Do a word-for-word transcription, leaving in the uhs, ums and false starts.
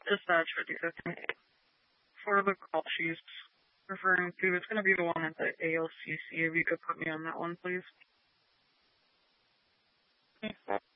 Dispatch fifty-fifty. For the call she's referring to, it's going to be the one at the A L C C. If you could put me on that one, please.